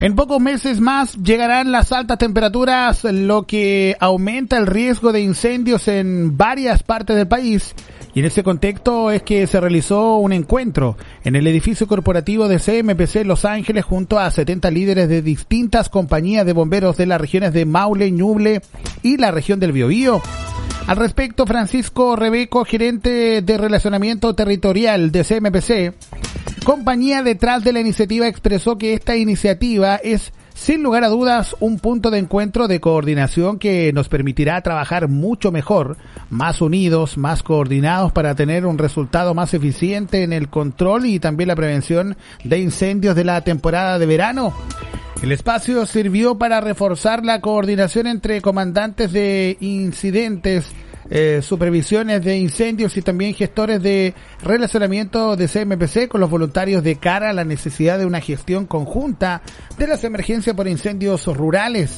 En pocos meses más llegarán las altas temperaturas, lo que aumenta el riesgo de incendios en varias partes del país. Y en ese contexto es que se realizó un encuentro en el edificio corporativo de CMPC Los Ángeles junto a 70 líderes de distintas compañías de bomberos de las regiones de Maule, Ñuble y la región del Biobío. Al respecto, Francisco Rebeco, gerente de relacionamiento territorial de CMPC, compañía detrás de la iniciativa, expresó que esta iniciativa es, sin lugar a dudas, un punto de encuentro de coordinación que nos permitirá trabajar mucho mejor, más unidos, más coordinados para tener un resultado más eficiente en el control y también la prevención de incendios de la temporada de verano. El espacio sirvió para reforzar la coordinación entre comandantes de incidentes, supervisiones de incendios y también gestores de relacionamiento de CMPC con los voluntarios de cara a la necesidad de una gestión conjunta de las emergencias por incendios rurales.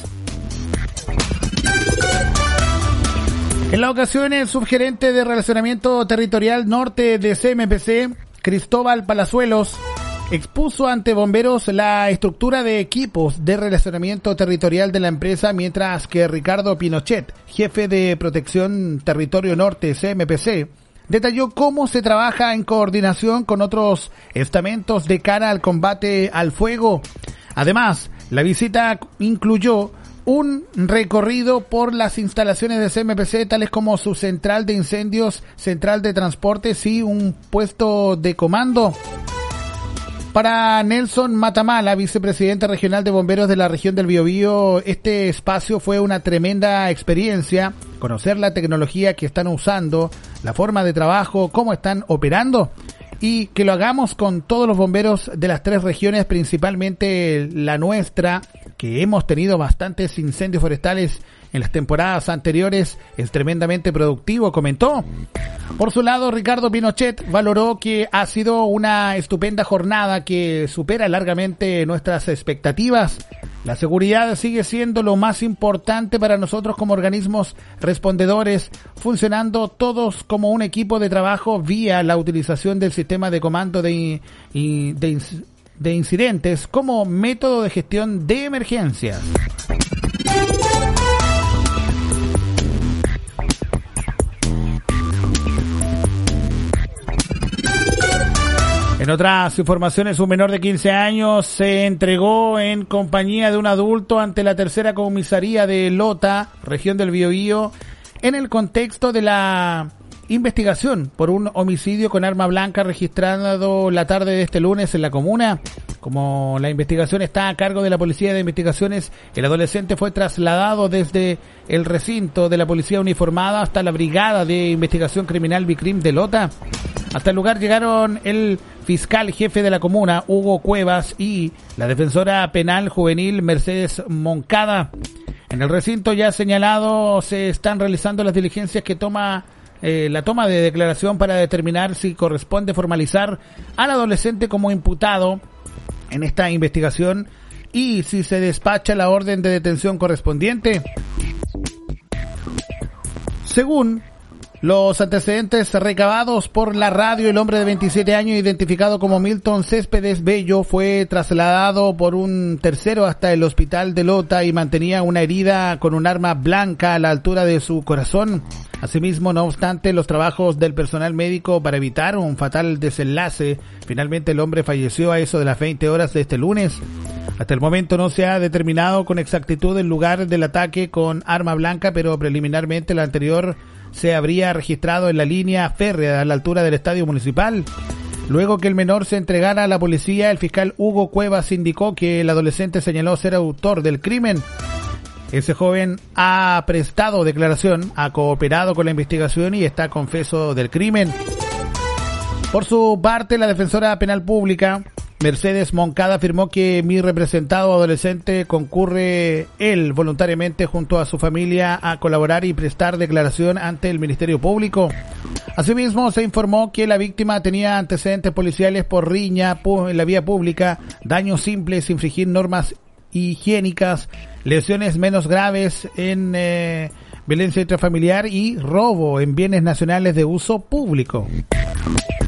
En la ocasión, el subgerente de relacionamiento territorial norte de CMPC, Cristóbal Palazuelos, expuso ante bomberos la estructura de equipos de relacionamiento territorial de la empresa, mientras que Ricardo Pinochet, jefe de Protección Territorio Norte CMPC, detalló cómo se trabaja en coordinación con otros estamentos de cara al combate al fuego. Además, la visita incluyó un recorrido por las instalaciones de CMPC, tales como su central de incendios, central de transportes y un puesto de comando. Para Nelson Matamala, vicepresidente regional de bomberos de la región del Biobío, este espacio fue una tremenda experiencia, conocer la tecnología que están usando, la forma de trabajo, cómo están operando y que lo hagamos con todos los bomberos de las 3 regiones, principalmente la nuestra, que hemos tenido bastantes incendios forestales en las temporadas anteriores, es tremendamente productivo, comentó. Por su lado, Ricardo Pinochet valoró que ha sido una estupenda jornada que supera largamente nuestras expectativas. La seguridad sigue siendo lo más importante para nosotros como organismos respondedores, funcionando todos como un equipo de trabajo vía la utilización del sistema de comando de incidentes como método de gestión de emergencias. En otras informaciones, un menor de 15 años se entregó en compañía de un adulto ante la tercera comisaría de Lota, región del Biobío, en el contexto de la investigación por un homicidio con arma blanca registrado la tarde de este lunes en la comuna. Como la investigación está a cargo de la Policía de Investigaciones, el adolescente fue trasladado desde el recinto de la Policía Uniformada hasta la Brigada de Investigación Criminal Bicrim de Lota. Hasta el lugar llegaron el fiscal jefe de la comuna, Hugo Cuevas, y la defensora penal juvenil, Mercedes Moncada. En el recinto ya señalado se están realizando las diligencias que la toma de declaración para determinar si corresponde formalizar al adolescente como imputado en esta investigación y si se despacha la orden de detención correspondiente. Según los antecedentes recabados por la radio, el hombre de 27 años, identificado como Milton Céspedes Bello, fue trasladado por un tercero hasta el hospital de Lota y mantenía una herida con un arma blanca a la altura de su corazón. Asimismo, no obstante los trabajos del personal médico para evitar un fatal desenlace, finalmente el hombre falleció a eso de las 20 horas de este lunes. Hasta el momento no se ha determinado con exactitud el lugar del ataque con arma blanca, pero preliminarmente la anterior se habría registrado en la línea férrea a la altura del estadio municipal. Luego que el menor se entregara a la policía, el fiscal Hugo Cuevas indicó que el adolescente señaló ser autor del crimen. Ese joven ha prestado declaración, ha cooperado con la investigación y está confeso del crimen. Por su parte, la defensora penal pública, Mercedes Moncada, afirmó que mi representado adolescente concurre él voluntariamente junto a su familia a colaborar y prestar declaración ante el Ministerio Público. Asimismo, se informó que la víctima tenía antecedentes policiales por riña en la vía pública, daños simples, infringir normas higiénicas, lesiones menos graves en violencia intrafamiliar y robo en bienes nacionales de uso público.